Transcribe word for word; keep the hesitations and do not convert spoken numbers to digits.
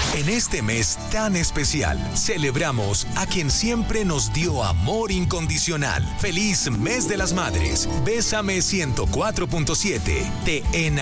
En este mes tan especial, celebramos a quien siempre nos dio amor incondicional. ¡Feliz Mes de las Madres! Bésame ciento cuatro punto siete. Te enamoramos.